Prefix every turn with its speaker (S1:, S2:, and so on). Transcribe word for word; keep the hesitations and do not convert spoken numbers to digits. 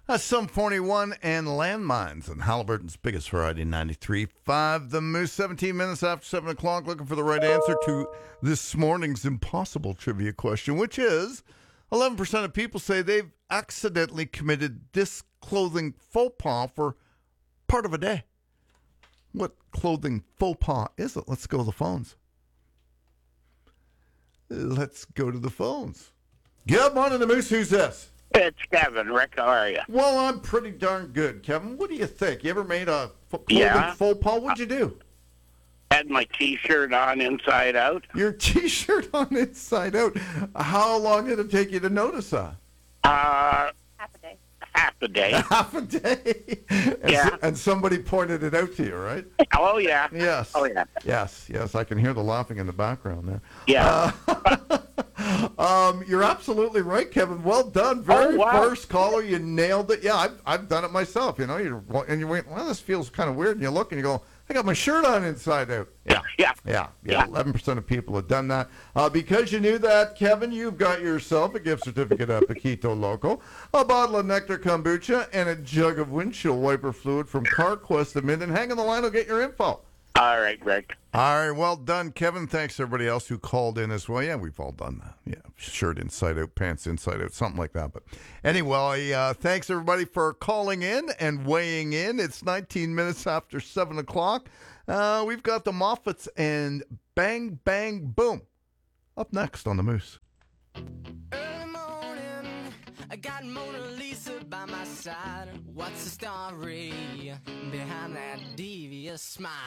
S1: That's some forty-one and Landmines and Halliburton's biggest variety, ninety-three point five. The Moose, seventeen minutes after seven o'clock, looking for the right answer to this morning's impossible trivia question, which is eleven percent of people say they've accidentally committed disclothing faux pas for part of a day. What clothing faux pas is it? Let's go to the phones. Let's go to the phones. Good morning, the Moose. Who's this?
S2: It's Kevin. Rick, how are you?
S1: Well, I'm pretty darn good, Kevin. What do you think? You ever made a f- clothing
S2: Yeah.
S1: faux pas? What'd you do?
S2: Had my T-shirt on inside out.
S1: Your T-shirt on inside out. How long did it take you to notice that?
S2: Uh,
S3: Half a day.
S2: half a day.
S1: Half a day. And
S2: Yeah.
S1: so- and somebody pointed it out to you, right?
S2: Oh, yeah.
S1: Yes.
S2: Oh, yeah.
S1: Yes, yes. I can hear the laughing in the background there.
S2: Yeah.
S1: Uh, um, you're absolutely right, Kevin. Well done. Very
S2: Oh, wow.
S1: first caller, you nailed it. Yeah, I've, I've done it myself. You know, you're and you went, well, this feels kind of weird, and you look and you go, I got my shirt on inside out. Yeah,
S2: Yeah.
S1: yeah, yeah.
S2: Yeah.
S1: Eleven percent of people have done that. Uh, because you knew that, Kevin, you've got yourself a gift certificate at Paquito Loco, a bottle of Nectar Kombucha, and a jug of windshield wiper fluid from CarQuest of Minden. Hang on the line, I'll get your info.
S2: All right, Rick.
S1: All right, well done, Kevin. Thanks to everybody else who called in as well. Yeah, we've all done that. Yeah, shirt inside out, pants inside out, something like that. But anyway, uh, thanks everybody for calling in and weighing in. It's nineteen minutes after seven o'clock. Uh, we've got the Moffats and Bang Bang Boom up next on the Moose.
S4: Early morning, I got Mona Lisa by my side. What's the story behind that devious smile?